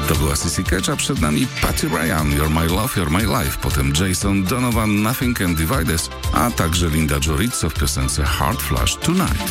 To była Sissy Catch, a przed nami Patty Ryan, You're My Love, You're My Life, potem Jason Donovan, Nothing Can Divide Us, a także Linda Jorizzo w piosence Heart Flush Tonight.